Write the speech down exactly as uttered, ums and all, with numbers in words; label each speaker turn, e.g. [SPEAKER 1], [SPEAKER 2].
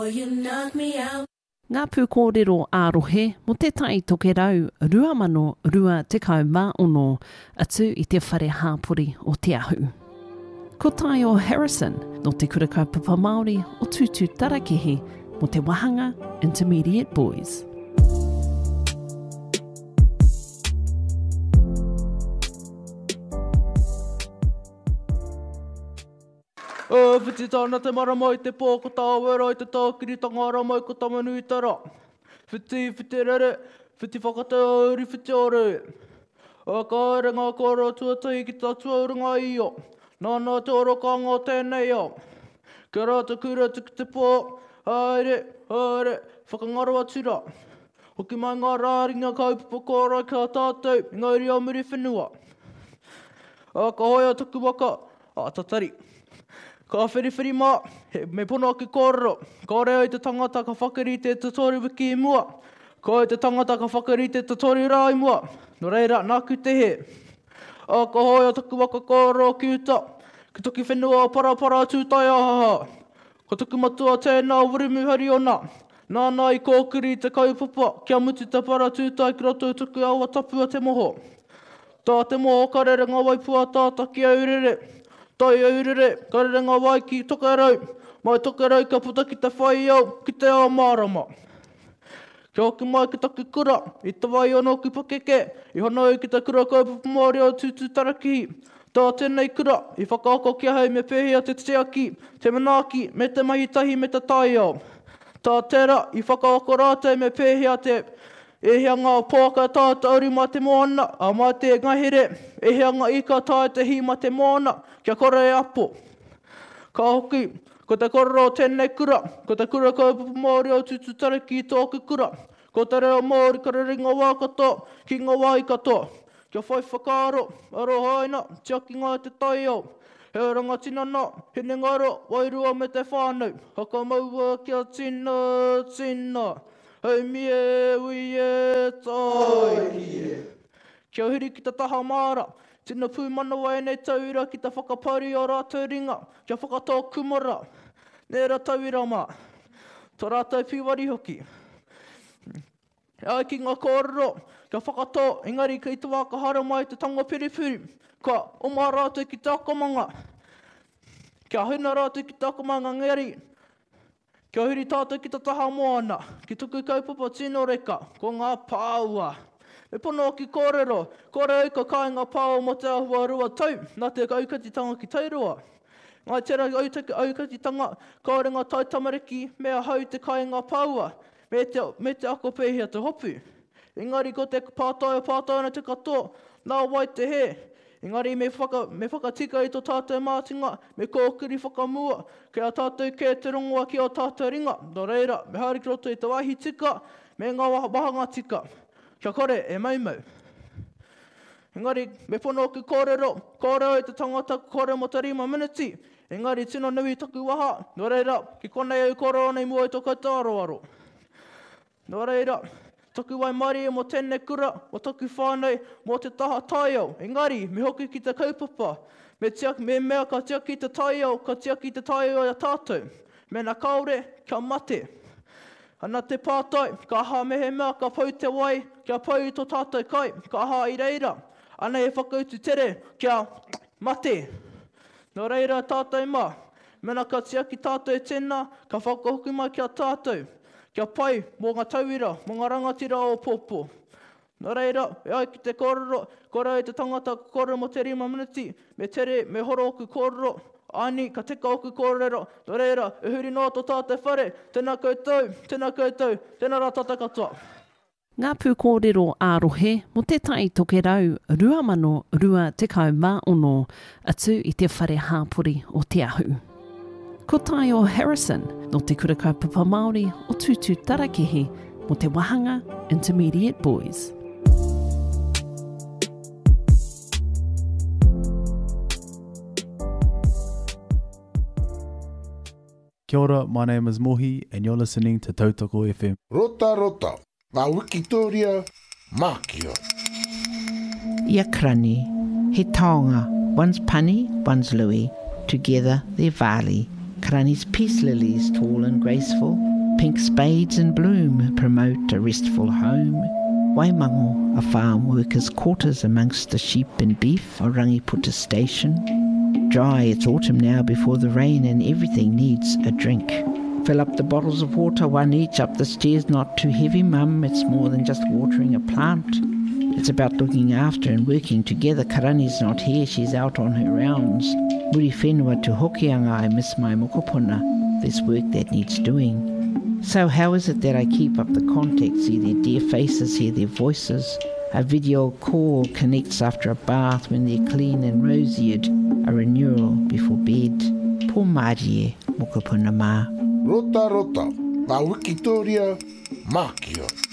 [SPEAKER 1] Ngā pū kōrero ārohe mo te tai toke rau rua mano rua tekau mā ono atu i te whare hāpori o te ahu. Ko tai o Harrison no te kura kaupapa Māori o Tutu Tarakehe mo te Wahanga Intermediate Boys.
[SPEAKER 2] O whiti tāna te mara mai te pōko tāwera i te tākiri tangara mai ko tamanu i tara. Whiti, whiti rere, whiti whakatauri, whiti ore. A kāre ngā kora tuatai ki tā tuarunga i o. Nāna te orokanga tēnei o. Kia rā te kura tuki te pō, haere, haere, whakangaroa tira. Hoki mai ngā rāringa kaupapa kōrai kia tātou, ngā ria muri whenua. A ka hoia tuku waka, a tatari. Ka whiriwhiri mā, he, me pono ki kōrero. Ka reo i te tangata ka whakarite te tori wiki i mua. Ka i te tangata ka whakarite te tori rā i mua. No reira, nāku te he. A ka hoia tuku waka kōrero ki uta. Ki toki whenua parapara tūtai ahaha. Ka tuku matua tēnā urimu hari ona. Nāna i kōkiri te kaupapa. Kia muti te para tūtai ki roto tuku awa tapua te moho. Tā te moho karere ngā waipua tāta ki aurere. Tai aurere, karere ngā wai ki tokerau. Mai tokerau ka puta ki te whai au, ki te ao mārama. Kia hoki mai ki taku kura, i te wai ono ki pakeke, i hanau ki te kura kaupapa Māori o Tutu Tarakehe. Tā tēnei kura, i whakaako kia hei me pēhea te teaki, te manaaki, me te mahitahi me te tai au. Tā tērā, i whakaako rātou me pēhea te e hea ngā pōka tāta auri mā te moana, a mā te ngahere, e hea ngā ika tāta hi mā te moana, kia kore e apo. Ka hoki, ko te korero tēnei kura, ko te kura kaupapa Māori o Tutu Tarakehe tōku kura, ko te reo Māori karere ngā wā katoa, ki ngā wā i katoa. Kia whai whakaaro, aro haina, tiaki ngā te tai au. He ranga tinana, hene ngaro, wairua me te whānau, haka maua kia tina, tina. Hei mie, ui e, tai kie. Kia hiri ki te taha māra, tina pū manawa e nei taura ki te whakapari o rātou ringa, kia whakatō kumara, nera tauira mā. Tō rātou piwari hoki. Ai ki ngā kōrero, kia whakatō, engari ki te wākahara mai te tanga piripiri, ka oma rātou ki te akamanga. Kia huna rātou ki te akamanga ngeri, kia huri tātou ki te taha moana, ki tuku kaupapa tino reka, ko ngā pāua. Me pono ki kōrero, kōrero ka kai ngā pāua mo te ahua rua tau, nā te aukatitanga ki taurua. Ngā tera aukatitanga, kaore ngā tai tamariki, mea hau te kai ngā pāua, me te, me te ako pēhia te hopu. Engari ko te pātai o pātai na te katoa, nā wai te he. Engari me, whaka, me whakatika i tō tātou mātinga, me kōkiri whakamua, kia tātou kē te rongoa ki o tātou ringa. Nō reira, me haere ki roto i te waihi tika, me ngā wahanga tika. Kia kore e maumau. Engari, me pono ki kōrero, kōrero i te tangata kore mo te rima miniti. Engari, tino nui taku waha, nō reira, ki konei au kōrero nei mua i tō kautaroaro. Nō reira, taku wai mari mo tēnei kura, o taku whānei mo te taha tai au. Engari, me hoki ki te kaupapa, me, tiaki, me mea ka tiaki te tai au, ka tiaki te tai au a tātou. Me na kaore, kia mate. Ana te pātai, ka aha mehe mea, ka pau te wai, kia pau i tō tātou kai, ka aha i reira. Ana e whakautu tere, kia mate. Nō reira tātou mā, mena ka tiaki tātou tēnā, ka whakahoki mai kia tātou. Kia pai mō ngā tauira, mō ngā rangatira o pōpō. Nō reira, e ai ki te kōrero, kōrero i te tangata kōrero mo te rima miniti, me tere, me horo oku kōrero, ani, ka teka oku kōrero. Nō reira, e huri noa tō tātou whare, tēnā koutou, tēnā koutou, tēnā rā tātou katoa.
[SPEAKER 1] Ngā pū kōrero ārohe mo te tai toke rau rua mano rua tekau mā ono atu i te whare hāpori o te ahu. Ko tai o Harrison no te kura kaupapa Māori o Tutu Tarakehe mo te Wahanga Intermediate Boys.
[SPEAKER 3] Kia ora, my name is Mohi and you're listening to Tautoko F M.
[SPEAKER 4] Rota rota, ngā Wikitoria, mākia.
[SPEAKER 5] Ia krani, he taonga, one's Pani, one's Louis, together they're Vali. Krani's peace lilies, tall and graceful, pink spades in bloom promote a restful home. Waimango, a farm worker's quarters amongst the sheep and beef, Orangiputa station. Dry, it's autumn now before the rain and everything needs a drink. Fill up the bottles of water, one each, up the stairs, not too heavy, mum. It's more than just watering a plant. It's about looking after and working together. Karani's not here, she's out on her rounds. Muri whenua to Hokianga, I miss my mokopuna. There's work that needs doing. So how is it that I keep up the contact, see their dear faces, hear their voices? A video call connects after a bath when they're clean and roseate, a renewal before bed. Po Marie, mokopuna ma.
[SPEAKER 4] Rota rota, na Wikitoria, Makio.